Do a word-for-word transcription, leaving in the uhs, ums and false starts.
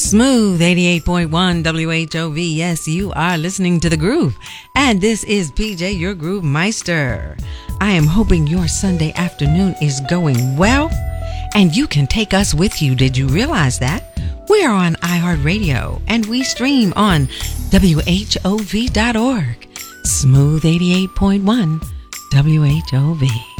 Smooth eighty-eight point one W H O V. Yes, you are listening to The Groove. And this is P J, your Groove Meister. I am hoping your Sunday afternoon is going well. And you can take us with you. Did you realize that? We are on iHeartRadio and we stream on W H O V dot org. Smooth eighty-eight point one W H O V.